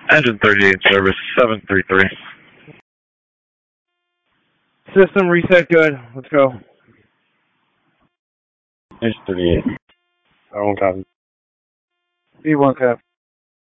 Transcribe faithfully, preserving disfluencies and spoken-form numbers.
Engine thirty-eight service, seven three three. System reset good. Let's go. Engine thirty-eight. I won't copy. B one cap.